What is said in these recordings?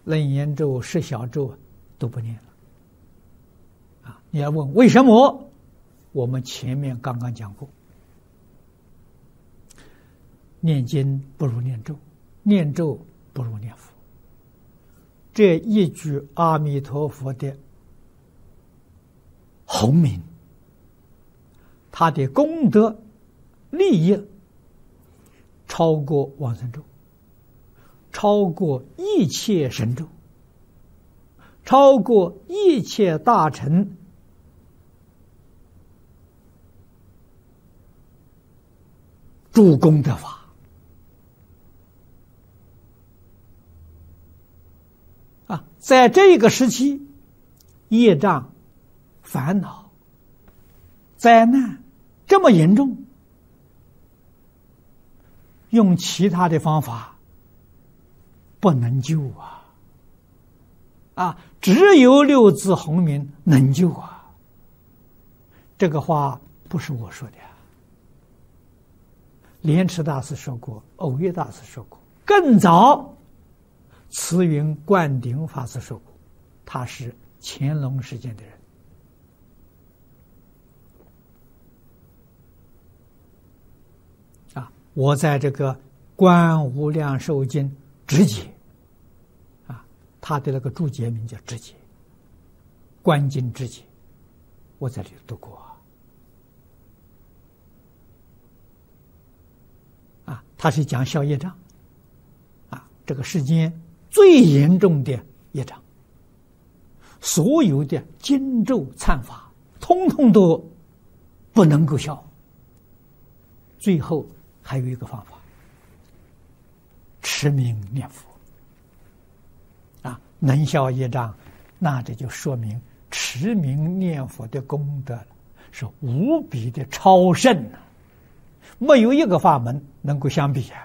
楞严咒、十小咒都不念了。你要问为什么？我们前面刚刚讲过，念经不如念咒，念咒不如念佛。这一句阿弥陀佛的洪名，他的功德利益超过往生咒，超过一切神咒，超过一切大乘诸功德法。在这个时期，业障、烦恼、灾难这么严重，用其他的方法不能救只有六字洪名能救啊！这个话不是我说的莲池大师说过，偶益大师说过，更早慈云灌顶法师说过，他是乾隆时间的人。我在这个《观无量寿经》直解，他的那个注解名叫直解，观经直解，我在里头读过他是讲消业障这个世间最严重的业障，所有的经咒忏法通通都不能够消。最后还有一个方法，持名念佛能消业障，那这就说明持名念佛的功德是无比的超胜没有一个法门能够相比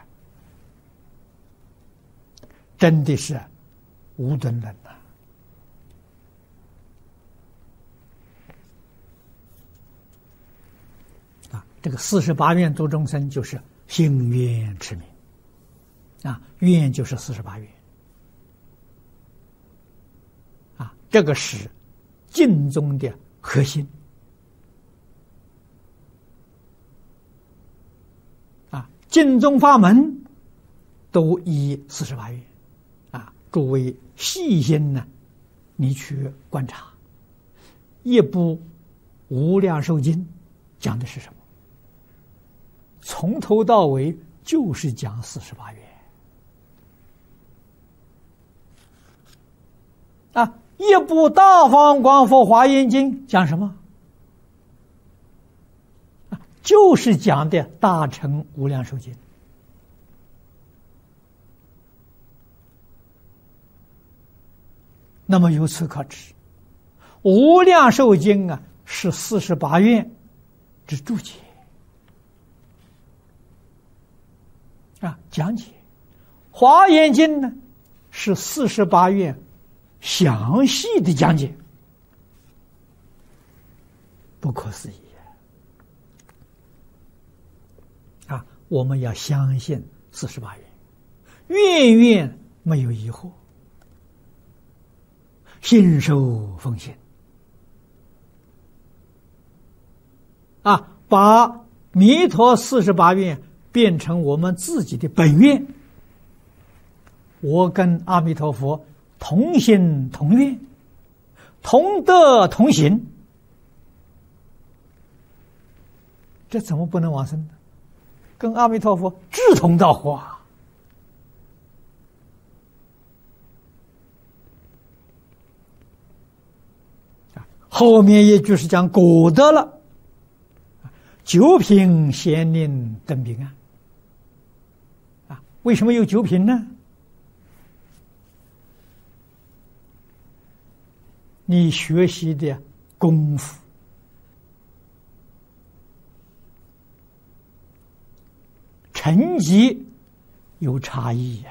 真的是无等人这个48愿度众生就是心愿持名愿就是48愿这个是净宗的核心净宗法门都依48愿诸位细心你去观察一部无量寿经讲的是什么，从头到尾就是讲48愿一部大方广佛华严经讲什么，就是讲的大乘无量寿经。那么由此可知，无量寿经是48愿之注解讲解，华严经呢是48愿详细的讲解，不可思议我们要相信48愿，愿愿没有疑惑，信受奉行把弥陀48愿变成我们自己的本愿，我跟阿弥陀佛同心同愿，同德同行，这怎么不能往生呢？跟阿弥陀佛志同道合后面一句是讲果德了，九品贤令登彼岸为什么有九品呢？你学习的功夫成绩有差异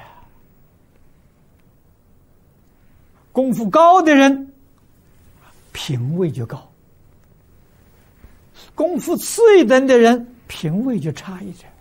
功夫高的人品位就高，功夫次一等的人品位就差一点